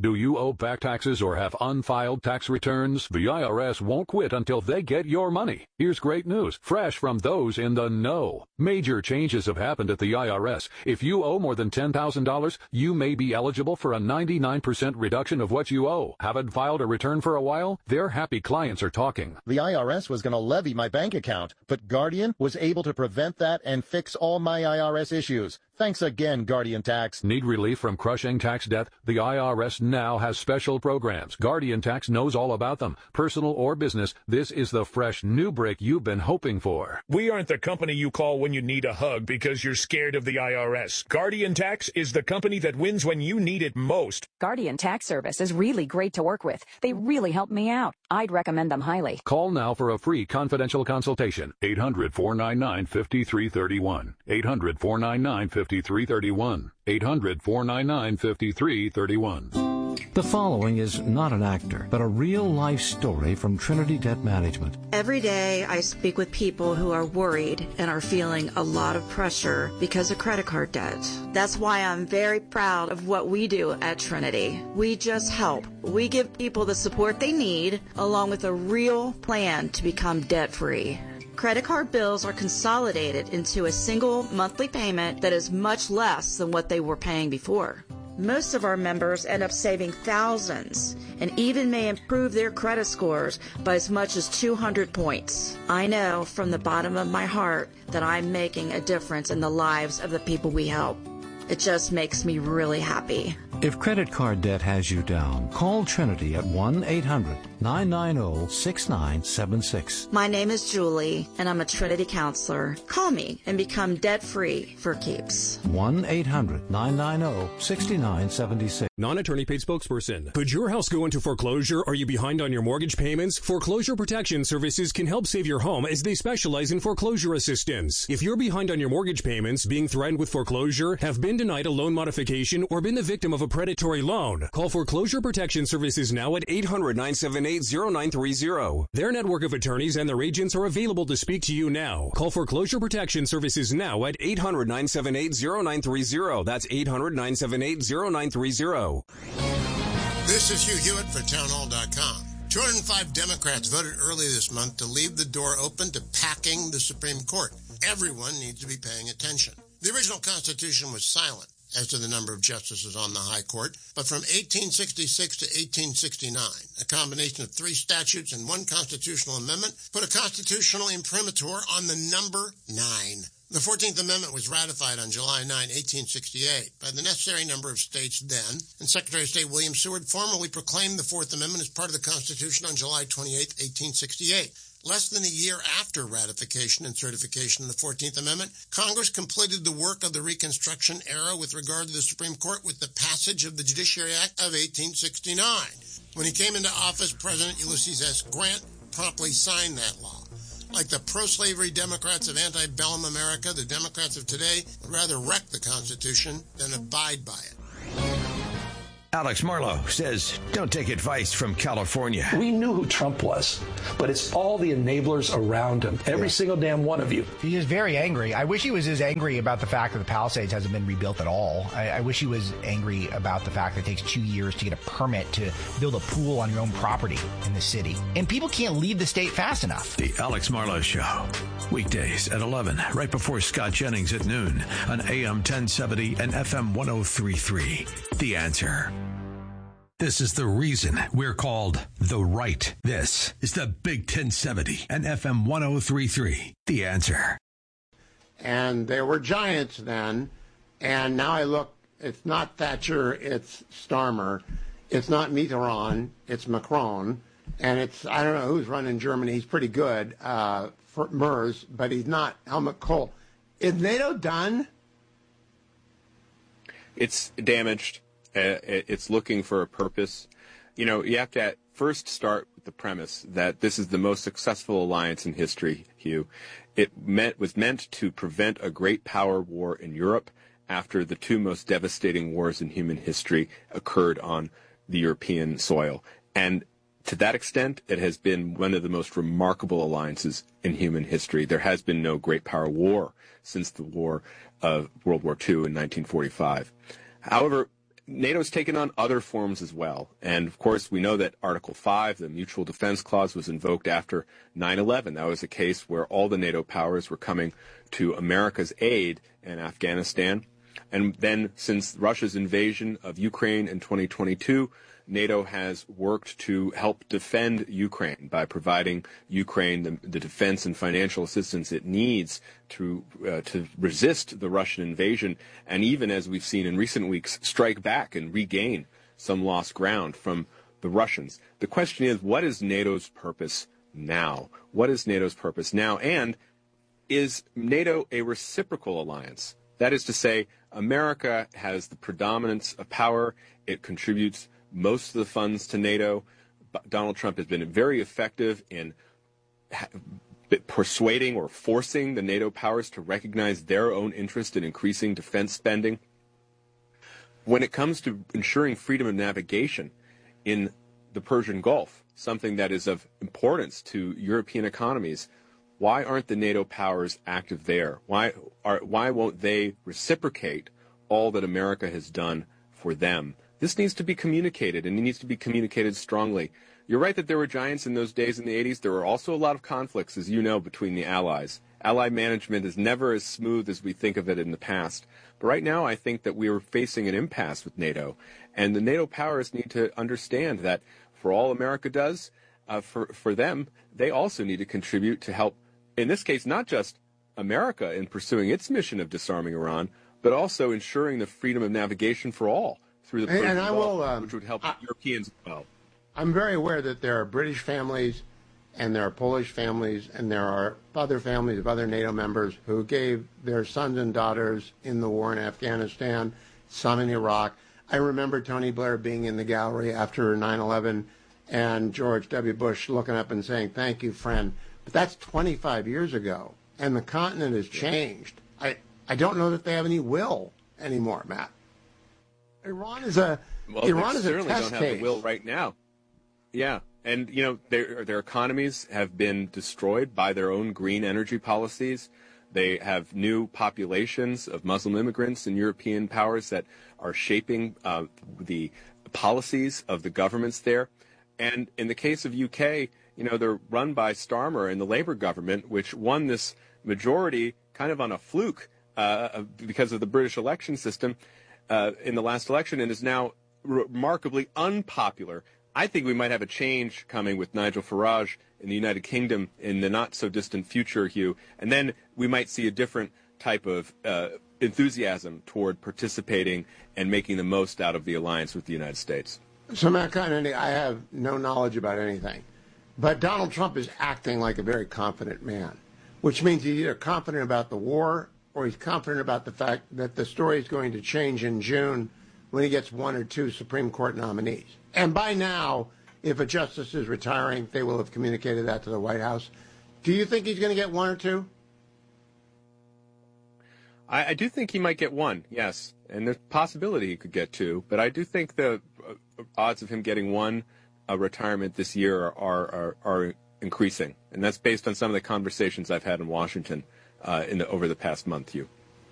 Do you owe back taxes or have unfiled tax returns? The IRS won't quit until they get your money. Here's great news, fresh from those in the know. Major changes have happened at the IRS. If you owe more than $10,000, you may be eligible for a 99% reduction of what you owe. Haven't filed a return for a while? Their happy clients are talking. The IRS was going to levy my bank account, but Guardian was able to prevent that and fix all my IRS issues. Thanks again, Guardian Tax. Need relief from crushing tax debt? The IRS now has special programs. Guardian Tax knows all about them. Personal or business, this is the fresh new break you've been hoping for. We aren't the company you call when you need a hug because you're scared of the IRS. Guardian Tax is the company that wins when you need it most. Guardian Tax Service is really great to work with. They really helped me out. I'd recommend them highly. Call now for a free confidential consultation. 800-499-5331. 800-499-5331. 800-499-5331. The following is not an actor, but a real-life story from Trinity Debt Management. Every day I speak with people who are worried and are feeling a lot of pressure because of credit card debt. That's why I'm very proud of what we do at Trinity. We just help. We give people the support they need, along with a real plan to become debt-free. Credit card bills are consolidated into a single monthly payment that is much less than what they were paying before. Most of our members end up saving thousands and even may improve their credit scores by as much as 200 points. I know from the bottom of my heart that I'm making a difference in the lives of the people we help. It just makes me really happy. If credit card debt has you down, call Trinity at 1-800-990-6976. My name is Julie, and I'm a Trinity counselor. Call me and become debt-free for keeps. 1-800-990-6976. Non-attorney paid spokesperson. Could your house go into foreclosure? Are you behind on your mortgage payments? Foreclosure Protection Services can help save your home as they specialize in foreclosure assistance. If you're behind on your mortgage payments, being threatened with foreclosure, have been denied a loan modification, or been the victim of a predatory loan, call Foreclosure Protection Services now at 800-978-0930. Their network of attorneys and their agents are available to speak to you now. Call Foreclosure Protection Services now at 800-978-0930. That's 800-978-0930. This is Hugh Hewitt for townhall.com. 205 Democrats voted early this month to leave the door open to packing the Supreme Court. Everyone needs to be paying attention. The original Constitution was silent as to the number of justices on the High Court, but from 1866 to 1869, a combination of 3 statutes and 1 constitutional amendment put a constitutional imprimatur on the number 9. The 14th Amendment was ratified on July 9, 1868, by the necessary number of states then, and Secretary of State William Seward formally proclaimed the 4th Amendment as part of the Constitution on July 28, 1868. Less than a year after ratification and certification of the 14th Amendment, Congress completed the work of the Reconstruction era with regard to the Supreme Court with the passage of the Judiciary Act of 1869. When he came into office, President Ulysses S. Grant promptly signed that law. Like the pro-slavery Democrats of antebellum America, the Democrats of today would rather wreck the Constitution than abide by it. Alex Marlow says, don't take advice from California. We knew who Trump was, but it's all the enablers around him. Every single damn one of you. He is very angry. I wish he was as angry about the fact that the Palisades hasn't been rebuilt at all. I wish he was angry about the fact that it takes 2 years to get a permit to build a pool on your own property in the city. And people can't leave the state fast enough. The Alex Marlow Show. Weekdays at 11, right before Scott Jennings at noon on AM 1070 and FM 1033. The Answer. This is the reason we're called The Right. This is the Big 1070 and FM 1033. The Answer. And there were giants then, and now I look, it's not Thatcher, it's Starmer. It's not Mitterrand, it's Macron. And it's, I don't know who's running Germany. He's pretty good for Merz, but he's not Helmut Kohl. Is NATO done? It's damaged. It's looking for a purpose. You know, you have to first start with the premise that this is the most successful alliance in history, Hugh. It was meant to prevent a great power war in Europe after the 2 most devastating wars in human history occurred on the European soil. And to that extent, it has been one of the most remarkable alliances in human history. There has been no great power war since the war of World War II in 1945. However, NATO's taken on other forms as well. And, of course, we know that Article 5, the Mutual Defense Clause, was invoked after 9/11. That was a case where all the NATO powers were coming to America's aid in Afghanistan. And then since Russia's invasion of Ukraine in 2022, NATO has worked to help defend Ukraine by providing Ukraine the defense and financial assistance it needs to resist the Russian invasion, and even, as we've seen in recent weeks, strike back and regain some lost ground from the Russians. The question is, what is NATO's purpose now? What is NATO's purpose now? And is NATO a reciprocal alliance? That is to say, America has the predominance of power. It contributes most of the funds to NATO. Donald Trump has been very effective in persuading or forcing the NATO powers to recognize their own interest in increasing defense spending. When it comes to ensuring freedom of navigation in the Persian Gulf, something that is of importance to European economies, why aren't the NATO powers active there? Why won't they reciprocate all that America has done for them? This needs to be communicated, and it needs to be communicated strongly. You're right that there were giants in those days in the 80s. There were also a lot of conflicts, as you know, between the allies. Allied management is never as smooth as we think of it in the past. But right now, I think that we are facing an impasse with NATO, and the NATO powers need to understand that for all America does, for them, they also need to contribute to help, in this case, not just America in pursuing its mission of disarming Iran, but also ensuring the freedom of navigation for all through the Persian Gulf, which would help Europeans as well. I'm very aware that there are British families and there are Polish families and there are other families of other NATO members who gave their sons and daughters in the war in Afghanistan, some in Iraq. I remember Tony Blair being in the gallery after 9/11 and George W. Bush looking up and saying, "Thank you, friend." But that's 25 years ago, and the continent has changed. I don't know that they have any will anymore, Matt. Iran is a certainly test don't have case. the will right now. Yeah, and their economies have been destroyed by their own green energy policies. They have new populations of Muslim immigrants and European powers that are shaping the policies of the governments there. And in the case of UK, they're run by Starmer and the Labour government, which won this majority kind of on a fluke because of the British election system in the last election, and is now remarkably unpopular. I think we might have a change coming with Nigel Farage in the United Kingdom in the not-so-distant future, Hugh, and then we might see a different type of enthusiasm toward participating and making the most out of the alliance with the United States. So, Matt Continenty, I have no knowledge about anything, but Donald Trump is acting like a very confident man, which means he's either confident about the war or he's confident about the fact that the story is going to change in June when he gets one or two Supreme Court nominees. And by now, if a justice is retiring, they will have communicated that to the White House. Do you think he's going to get one or two? I do think he might get one, yes. And there's a possibility he could get two. But I do think the odds of him getting one retirement this year are increasing. And that's based on some of the conversations I've had in Washington over the past month, Hugh.